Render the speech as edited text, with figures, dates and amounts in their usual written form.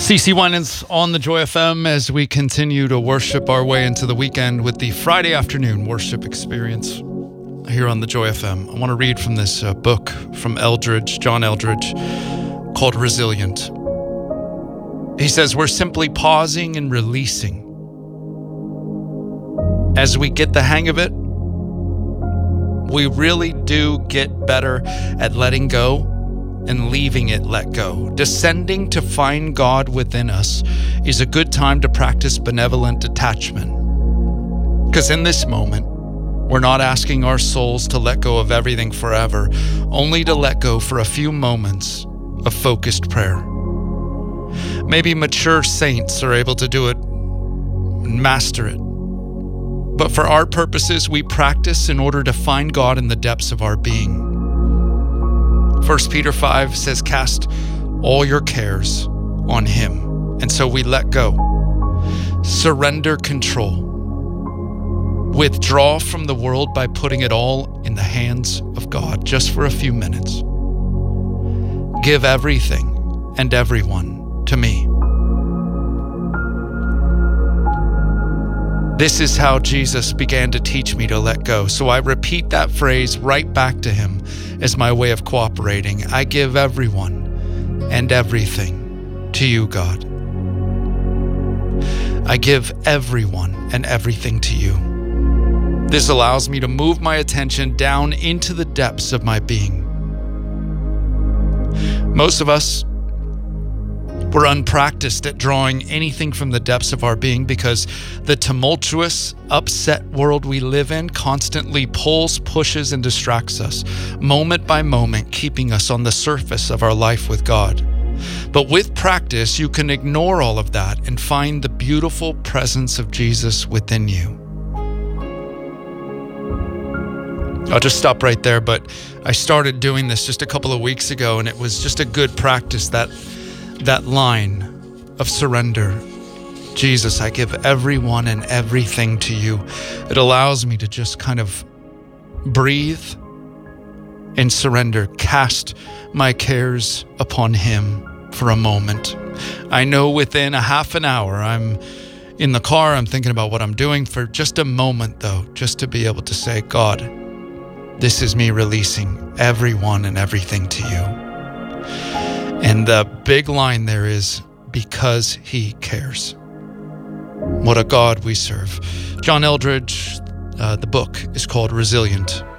CC Winans on the Joy FM as we continue to worship our way into the weekend with the Friday afternoon worship experience here on the Joy FM. I want to read from this book from John Eldredge, called Resilient. He says, we're simply pausing and releasing. As we get the hang of it, we really do get better at letting go and leaving it let go. Descending to find God within us is a good time to practice benevolent detachment. Because in this moment, we're not asking our souls to let go of everything forever, only to let go for a few moments of focused prayer. Maybe mature saints are able to do it and master it. But for our purposes, we practice in order to find God in the depths of our being. 1 Peter 5 says, cast all your cares on him. And so we let go. Surrender control. Withdraw from the world by putting it all in the hands of God, just for a few minutes. Give everything and everyone to me. This is how Jesus began to teach me to let go. So I repeat that phrase right back to him as my way of cooperating. I give everyone and everything to you, God. I give everyone and everything to you. This allows me to move my attention down into the depths of my being. Most of us, we're unpracticed at drawing anything from the depths of our being because the tumultuous, upset world we live in constantly pulls, pushes, and distracts us, moment by moment, keeping us on the surface of our life with God. But with practice, you can ignore all of that and find the beautiful presence of Jesus within you. I'll just stop right there, but I started doing this just a couple of weeks ago, and it was just a good practice, that line of surrender. Jesus, I give everyone and everything to you. It allows me to just kind of breathe and surrender, cast my cares upon him for a moment. I know within a half an hour, I'm in the car, I'm thinking about what I'm doing for just a moment though, just to be able to say, God, this is me releasing everyone and everything to you. And the big line there is, because he cares. What a God we serve. John Eldredge, the book is called Resilient.